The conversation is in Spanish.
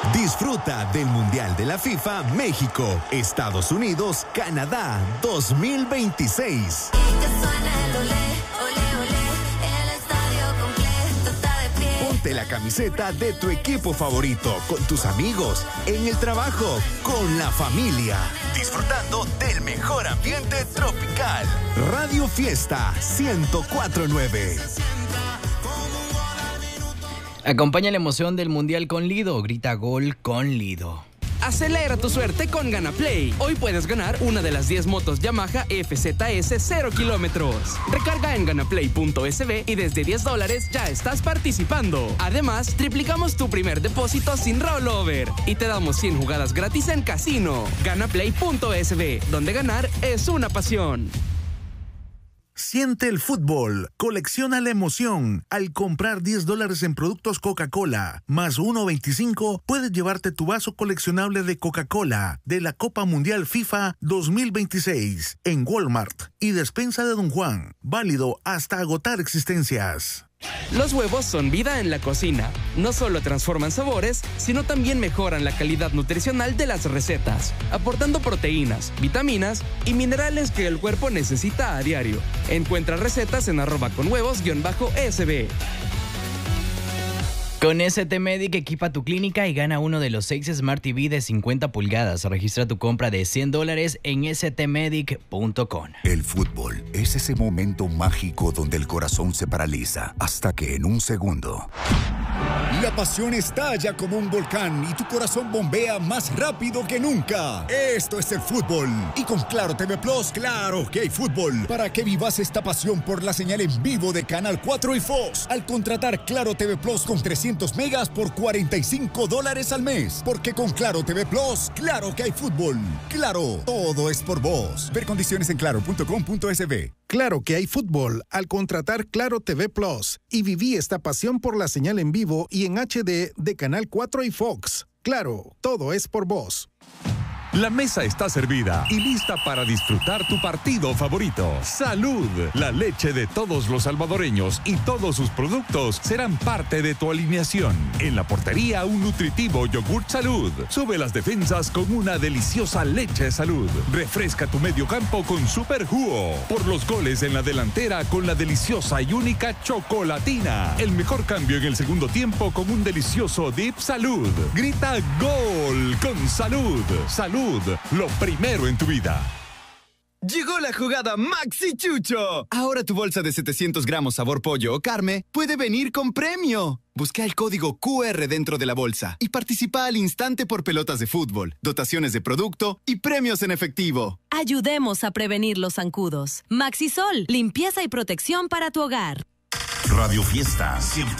Disfruta del Mundial de la FIFA México, Estados Unidos, Canadá 2026. Ponte la camiseta de tu equipo favorito, con tus amigos, en el trabajo, con la familia, disfrutando del mejor ambiente tropical. Radio Fiesta 104.9. Acompaña la emoción del Mundial con Lido. Grita gol con Lido. Acelera tu suerte con GanaPlay. Hoy puedes ganar una de las 10 motos Yamaha FZS 0 kilómetros. Recarga en ganaplay.sb y desde $10 ya estás participando. Además, triplicamos tu primer depósito sin rollover y te damos 100 jugadas gratis en casino. Ganaplay.sb, donde ganar es una pasión. Siente el fútbol, colecciona la emoción. Al comprar $10 en productos Coca-Cola más 1.25, puedes llevarte tu vaso coleccionable de Coca-Cola de la Copa Mundial FIFA 2026 en Walmart y despensa de Don Juan. Válido hasta agotar existencias. Los huevos son vida en la cocina. No solo transforman sabores, sino también mejoran la calidad nutricional de las recetas, aportando proteínas, vitaminas y minerales que el cuerpo necesita a diario. Encuentra recetas en @conhuevos_sb. Con ST Medic equipa tu clínica y gana uno de los 6 Smart TV de 50 pulgadas. Registra tu compra de $100 en stmedic.com. El fútbol es ese momento mágico donde el corazón se paraliza hasta que en un segundo la pasión estalla como un volcán y tu corazón bombea más rápido que nunca. Esto es el fútbol. Y con Claro TV Plus, claro que hay fútbol. Para que vivas esta pasión por la señal en vivo de Canal 4 y Fox. Al contratar Claro TV Plus con 300 megas por $45 al mes. Porque con Claro TV Plus, claro que hay fútbol. Claro, todo es por vos. Ver condiciones en claro.com.sb. Claro que hay fútbol al contratar Claro TV Plus y viví esta pasión por la señal en vivo y en HD de Canal 4 y Fox. Claro, todo es por vos. La mesa está servida y lista para disfrutar tu partido favorito. ¡Salud! La leche de todos los salvadoreños y todos sus productos serán parte de tu alineación. En la portería, un nutritivo yogurt Salud. Sube las defensas con una deliciosa leche Salud. Refresca tu medio campo con Super Jugo. Por los goles en la delantera con la deliciosa y única Chocolatina. El mejor cambio en el segundo tiempo con un delicioso Dip Salud. Grita gol con Salud. Salud, lo primero en tu vida. Llegó la jugada Maxi Chucho. Ahora tu bolsa de 700 gramos sabor pollo o carne puede venir con premio. Busca el código QR dentro de la bolsa y participa al instante por pelotas de fútbol, dotaciones de producto y premios en efectivo. Ayudemos a prevenir los zancudos. Maxisol, limpieza y protección para tu hogar. Radio Fiesta 104.9.